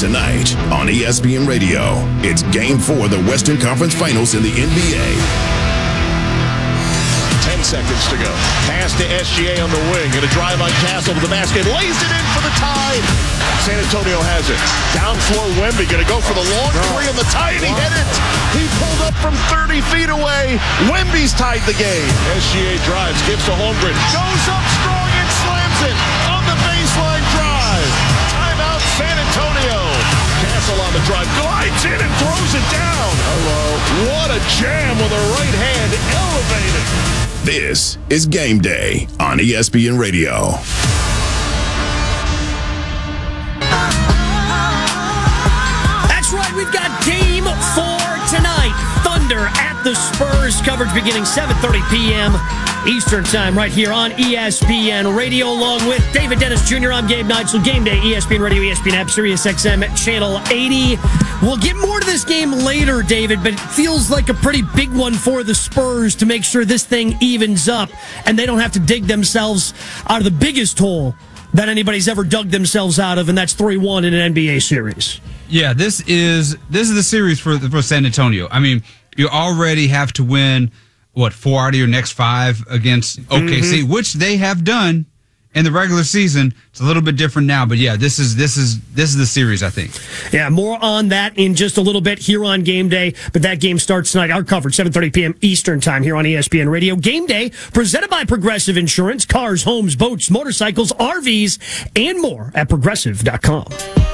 Tonight on ESPN Radio, it's Game 4 of the Western Conference Finals in the NBA. 10 seconds to go. Pass to SGA on the wing. Going to drive on Castle to the basket. Lays it in for the tie. San Antonio has it. Down floor Wemby. Going to go for the long three on the tie, and he hit it. He pulled up from 30 feet away. Wemby's tied the game. SGA drives. Gives to Holmgren. Goes up strong and slams it on the baseline drive. Timeout San Antonio. Castle on the drive. Glides in and throws it down. Hello. What a jam with a right hand elevated. This is Game Day on ESPN Radio. That's right, we've got Game 4 tonight. Thunder at the Spurs. Coverage beginning 7:30 p.m. Eastern Time right here on ESPN Radio, along with David Dennis Jr. I'm Gabe Neitzel. Game Day, ESPN Radio, ESPN app, Sirius XM, Channel 80. We'll get more to this game later, David, but it feels like a pretty big one for the Spurs to make sure this thing evens up and they don't have to dig themselves out of the biggest hole that anybody's ever dug themselves out of, and that's 3-1 in an NBA series. Yeah, this is the series for San Antonio. I mean, you already have to win 4 out of your next 5 against OKC, which they have done in the regular season. It's a little bit different now, but yeah, this is the series, I think. Yeah, more on that in just a little bit here on Game Day, but that game starts tonight. Our coverage 7:30 p.m. Eastern Time here on ESPN Radio. Game Day presented by Progressive Insurance. Cars, homes, boats, motorcycles, RVs, and more at Progressive.com.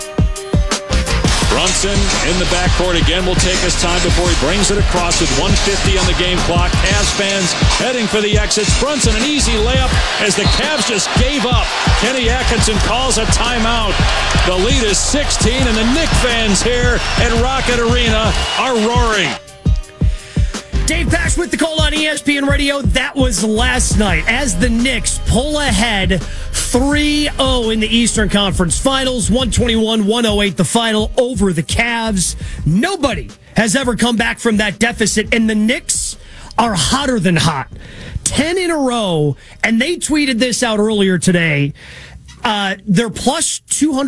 Brunson in the backcourt again will take his time before he brings it across with 1:50 on the game clock. Cavs fans heading for the exits. Brunson, an easy layup as the Cavs just gave up. Kenny Atkinson calls a timeout. The lead is 16, and the Knick fans here at Rocket Arena are roaring. Dave Pasch with the call on ESPN Radio. That was last night as the Knicks pull ahead 3-0 in the Eastern Conference Finals. 121-108 the final over the Cavs. Nobody has ever come back from that deficit, and the Knicks are hotter than hot. 10 in a row, and they tweeted this out earlier today. They're plus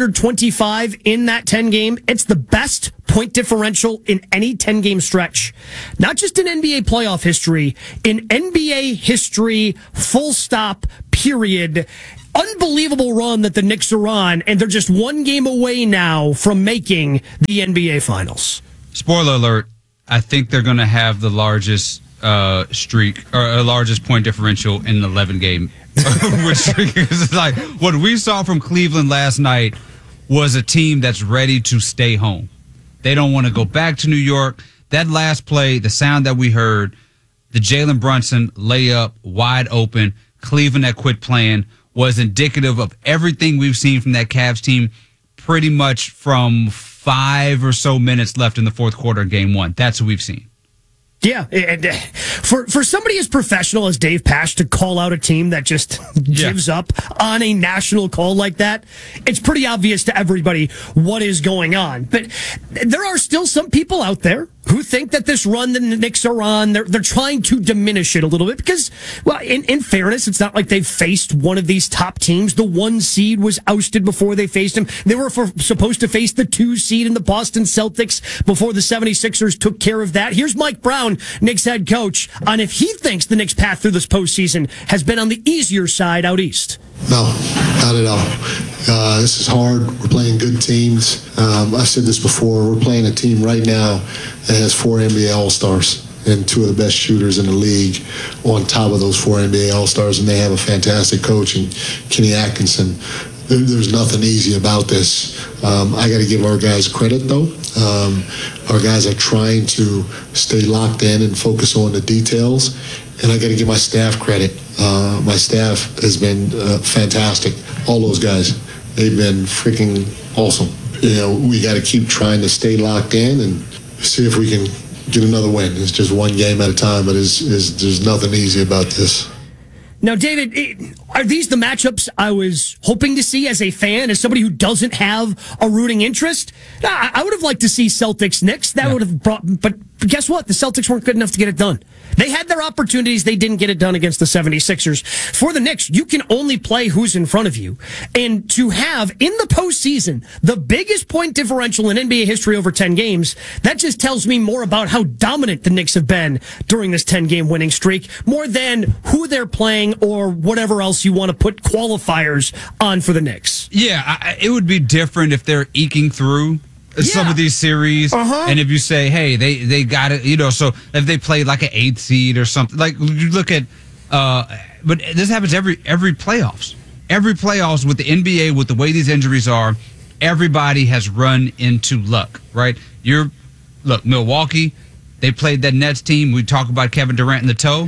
225 in that 10 game. It's the best point differential in any 10-game stretch. Not just in NBA playoff history, in NBA history, full stop, period. Unbelievable run that the Knicks are on, and they're just one game away now from making the NBA Finals. Spoiler alert, I think they're going to have the largest streak, or largest point differential in an 11-game streak. It's like what we saw from Cleveland last night was a team that's ready to stay home. They don't want to go back to New York. That last play, the sound that we heard, the Jalen Brunson layup wide open, Cleveland that quit playing, was indicative of everything we've seen from that Cavs team pretty much from 5 or so minutes left in the fourth quarter of game 1. That's what we've seen. Yeah, and for somebody as professional as Dave Pasch to call out a team that just gives up on a national call like that, it's pretty obvious to everybody what is going on. But there are still some people out there who think that this run that the Knicks are on, they're trying to diminish it a little bit because, well, in fairness, it's not like they've faced one of these top teams. The 1 seed was ousted before they faced them. They were supposed to face the 2 seed in the Boston Celtics before the 76ers took care of that. Here's Mike Brown, Knicks head coach, on if he thinks the Knicks' path through this postseason has been on the easier side out east. No, not at all. This is hard. We're playing good teams. I've said this before. We're playing a team right now that has 4 NBA All-Stars and 2 of the best shooters in the league on top of those 4 NBA All-Stars, and they have a fantastic coach in Kenny Atkinson. There's nothing easy about this. I got to give our guys credit, though. Our guys are trying to stay locked in and focus on the details, and I got to give my staff credit. My staff has been fantastic. All those guys, they've been freaking awesome. You know, we got to keep trying to stay locked in and see if we can get another win. It's just one game at a time, but there's nothing easy about this. Now, David, are these the matchups I was hoping to see as a fan, as somebody who doesn't have a rooting interest? I would have liked to see Celtics Knicks. That would have brought, but guess what? The Celtics weren't good enough to get it done. They had their opportunities. They didn't get it done against the 76ers. For the Knicks, you can only play who's in front of you. And to have, in the postseason, the biggest point differential in NBA history over 10 games, that just tells me more about how dominant the Knicks have been during this 10-game winning streak, more than who they're playing or whatever else you want to put qualifiers on for the Knicks. Yeah, it would be different if they're eking through some of these series, and if you say, hey, they got it, so if they played like an 8th seed or something, like you look at, but this happens every playoffs. Every playoffs with the NBA, with the way these injuries are, everybody has run into luck, right? Look, Milwaukee, they played that Nets team. We talk about Kevin Durant in the toe.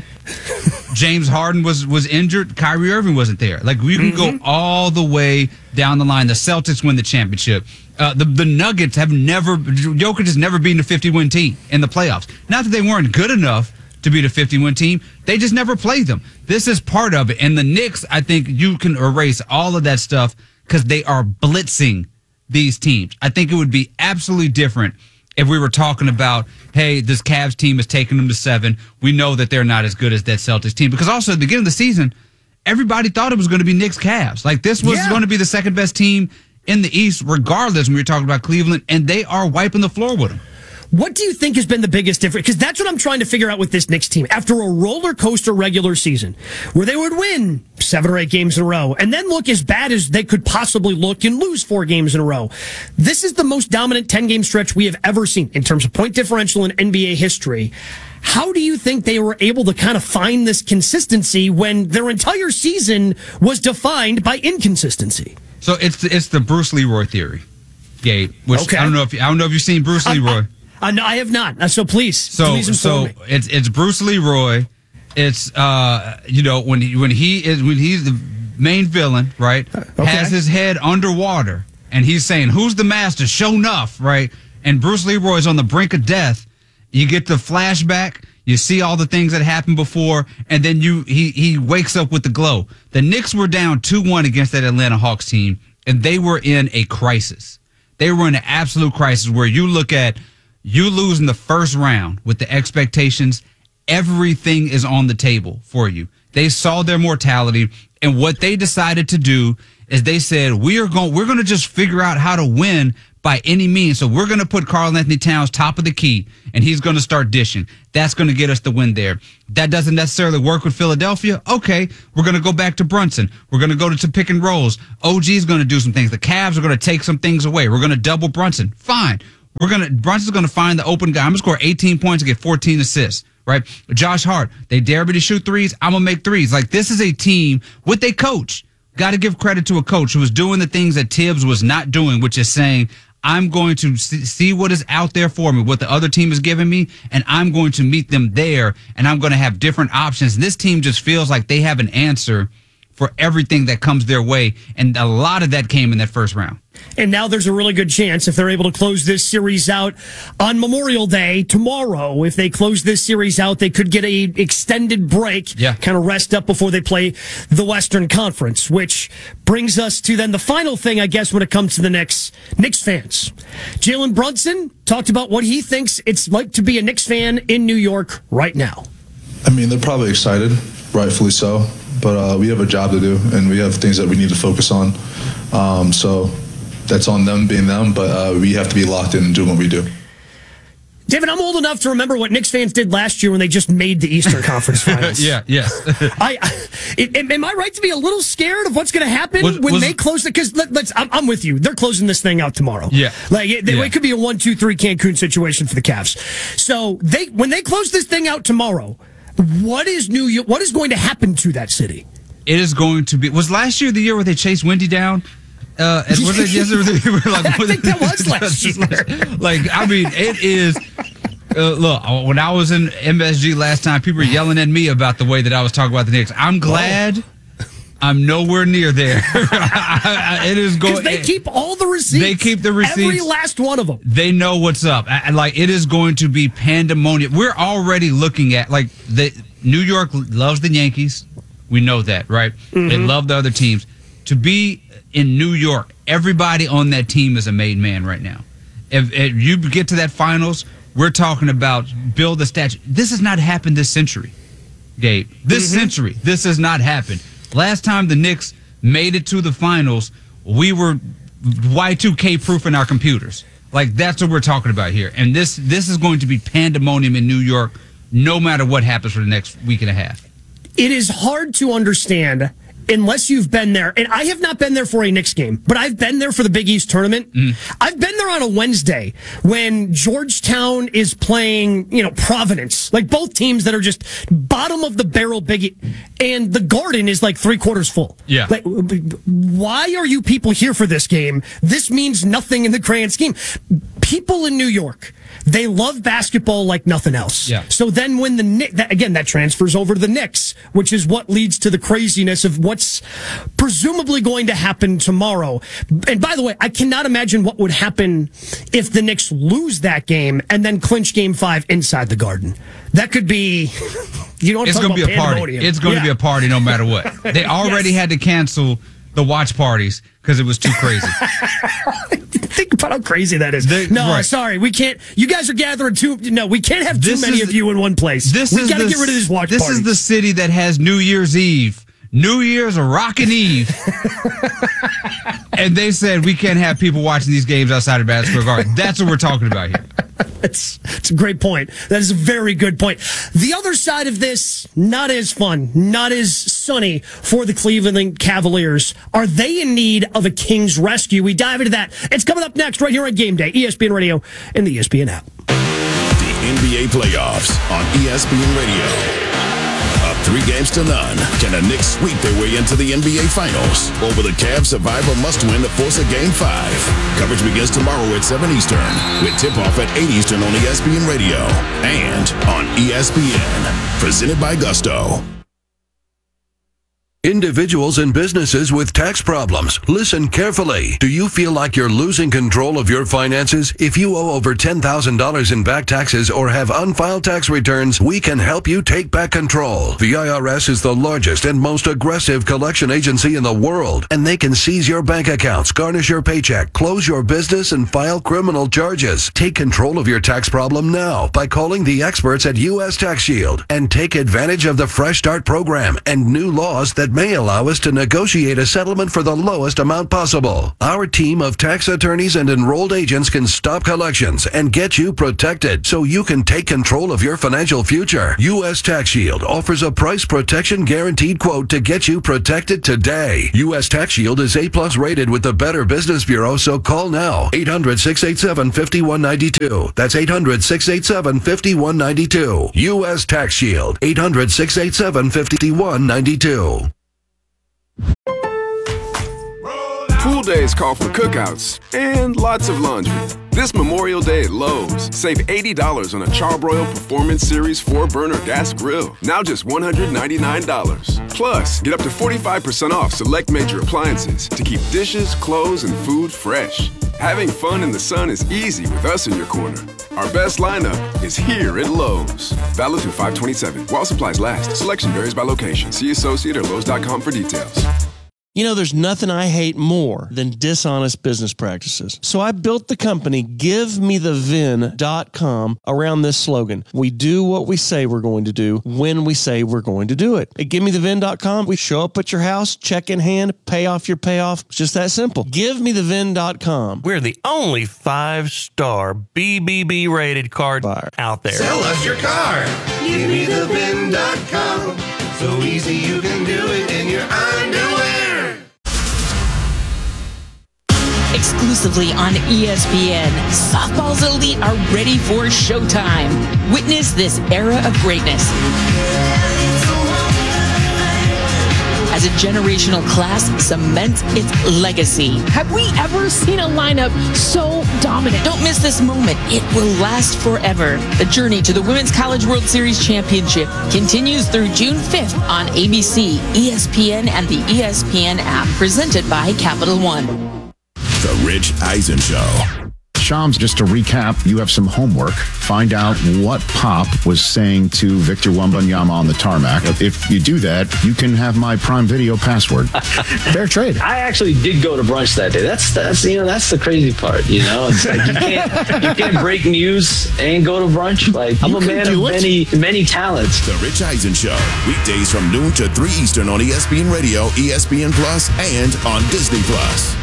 James Harden was injured. Kyrie Irving wasn't there. Like, we can go all the way down the line. The Celtics win the championship. The Nuggets Jokic has never beaten a 50-win team in the playoffs. Not that they weren't good enough to beat a 50-win team. They just never played them. This is part of it. And the Knicks, I think you can erase all of that stuff because they are blitzing these teams. I think it would be absolutely different if we were talking about, hey, this Cavs team is taking them to 7. We know that they're not as good as that Celtics team. Because also at the beginning of the season, everybody thought it was going to be Knicks Cavs. Like, this was going to be the second best team in the East, regardless, when we were talking about Cleveland, and they are wiping the floor with them. What do you think has been the biggest difference? Because that's what I'm trying to figure out with this Knicks team. After a roller coaster regular season where they would win 7 or 8 games in a row and then look as bad as they could possibly look and lose 4 games in a row. This is the most dominant 10-game stretch we have ever seen in terms of point differential in NBA history. How do you think they were able to kind of find this consistency when their entire season was defined by inconsistency? So it's the Bruce Leroy theory, Gabe. Which I don't know if you've seen Bruce Leroy. No, I have not. So please inform me. It's Bruce Leroy. It's when he's the main villain, right? Has his head underwater and he's saying, "Who's the master? Show enough," right? And Bruce Leroy is on the brink of death. You get the flashback. You see all the things that happened before, and then he wakes up with the glow. The Knicks were down 2-1 against that Atlanta Hawks team, and they were in a crisis. They were in an absolute crisis where you look at you lose in the first round with the expectations. Everything is on the table for you. They saw their mortality, and what they decided to do is they said, we're going to just figure out how to win by any means. So we're going to put Karl Anthony Towns top of the key, and he's going to start dishing. That's going to get us the win there. That doesn't necessarily work with Philadelphia. Okay, we're going to go back to Brunson. We're going to go to pick and rolls. OG's going to do some things. The Cavs are going to take some things away. We're going to double Brunson. Fine. Brunson's going to find the open guy. I'm going to score 18 points and get 14 assists. Right? Josh Hart, they dare me to shoot threes. I'm going to make threes. Like, this is a team with a coach. Got to give credit to a coach who was doing the things that Tibbs was not doing, which is saying, I'm going to see what is out there for me, what the other team is giving me, and I'm going to meet them there, and I'm going to have different options. This team just feels like they have an answer for everything that comes their way, and a lot of that came in that first round. And now there's a really good chance if they're able to close this series out on Memorial Day tomorrow. If they close this series out, they could get a extended break, kind of rest up before they play the Western Conference, which brings us to then the final thing, I guess, when it comes to the Knicks fans. Jalen Brunson talked about what he thinks it's like to be a Knicks fan in New York right now. I mean, they're probably excited, rightfully so. But we have a job to do, and we have things that we need to focus on. So that's on them being them, but we have to be locked in and do what we do. David, I'm old enough to remember what Knicks fans did last year when they just made the Eastern Conference Finals. Yes. Am I right to be a little scared of what's going to happen when they close it? Because I'm with you. They're closing this thing out tomorrow. Yeah. It could be a 1-2-3 Cancun situation for the Cavs. So when they close this thing out tomorrow, what is going to happen to that city? It is going to be. Was last year the year where they chased Wendy down? I think that was last year. It is. Look, when I was in MSG last time, people were yelling at me about the way that I was talking about the Knicks. I'm glad I'm nowhere near there. It is going. Because they keep all the receipts. They keep the receipts. Every last one of them. They know what's up. It is going to be pandemonium. We're already looking at New York loves the Yankees. We know that, right? Mm-hmm. They love the other teams. To be in New York, everybody on that team is a made man right now. If you get to that finals, we're talking about build the statue. This has not happened this century, Gabe. This century, this has not happened. Last time the Knicks made it to the finals, we were Y2K proofing our computers. Like, that's what we're talking about here. And this is going to be pandemonium in New York no matter what happens for the next week and a half. It is hard to understand unless you've been there. And I have not been there for a Knicks game, but I've been there for the Big East tournament. I've been there on a Wednesday when Georgetown is playing, Providence. Like, both teams that are just bottom of the barrel Big and the Garden is like 3/4 full. Yeah. Like, why are you people here for this game? This means nothing in the grand scheme. People in New York, they love basketball like nothing else. Yeah. So then when that transfers over to the Knicks, which is what leads to the craziness of what's presumably going to happen tomorrow. And by the way, I cannot imagine what would happen if the Knicks lose that game and then clinch Game 5 inside the Garden. That could be, it's going to be a party. It's going to be a party no matter what. They already had to cancel the watch parties because it was too crazy. Think about how crazy that is. Sorry, we can't. You guys are gathering we can't have too many of you in one place. We got to get rid of these watch parties. This is the city that has New Year's Eve. New Year's a rockin' Eve. And they said we can't have people watching these games outside of Madison Square Garden. That's what we're talking about here. It's a great point. That is a very good point. The other side of this, not as fun, not as sunny for the Cleveland Cavaliers. Are they in need of a King's rescue? We dive into that. It's coming up next right here on Game Day, ESPN Radio and the ESPN app. The NBA playoffs on ESPN Radio. Up 3-0. Can the Knicks sweep their way into the NBA Finals? Or will the Cavs survive a must-win to force a Game 5? Coverage begins tomorrow at 7 Eastern, with tip-off at 8 Eastern on ESPN Radio and on ESPN. Presented by Gusto. Individuals and businesses with tax problems, listen carefully. Do you feel like you're losing control of your finances? If you owe over $10,000 in back taxes or have unfiled tax returns, we can help you take back control. The IRS is the largest and most aggressive collection agency in the world, and they can seize your bank accounts, garnish your paycheck, close your business, and file criminal charges. Take control of your tax problem now by calling the experts at U.S. Tax Shield and take advantage of the Fresh Start program and new laws that may allow us to negotiate a settlement for the lowest amount possible. Our team of tax attorneys and enrolled agents can stop collections and get you protected so you can take control of your financial future. U.S. Tax Shield offers a price protection guaranteed quote to get you protected today. U.S. Tax Shield is A+ rated with the Better Business Bureau, so call now. 800-687-5192. That's 800-687-5192. U.S. Tax Shield. 800-687-5192. Pool days call for cookouts and lots of laundry. This Memorial Day at Lowe's, save $80 on a Charbroil Performance Series 4-burner gas grill. Now just $199. Plus, get up to 45% off select major appliances to keep dishes, clothes, and food fresh. Having fun in the sun is easy with us in your corner. Our best lineup is here at Lowe's. Valid through 5/27. While supplies last. Selection varies by location. See associate or Lowe's.com for details. You know, there's nothing I hate more than dishonest business practices. So I built the company GiveMeTheVin.com around this slogan. We do what we say we're going to do when we say we're going to do it. At GiveMeTheVin.com, we show up at your house, check in hand, pay off your payoff. It's just that simple. GiveMeTheVin.com. We're the only 5-star BBB rated car buyer out there. Sell us your car. GiveMeTheVin.com. So easy you can do it in your underwear. Exclusively on ESPN, softball's elite are ready for showtime. Witness this era of greatness as a generational class cements its legacy. Have we ever seen a lineup so dominant? Don't miss this moment. It will last forever. The journey to the Women's College World Series Championship continues through June 5th on ABC, ESPN, and the ESPN app, presented by Capital One. The Rich Eisen Show. Shams, just to recap, you have some homework. Find out what Pop was saying to Victor Wembanyama on the tarmac. If you do that, you can have my Prime Video password. Fair trade. I actually did go to brunch that day. That's the crazy part. It's like you can't break news and go to brunch. Like, I'm a man of many talents. The Rich Eisen Show, weekdays from noon to 3 Eastern on ESPN Radio, ESPN Plus, and on Disney Plus.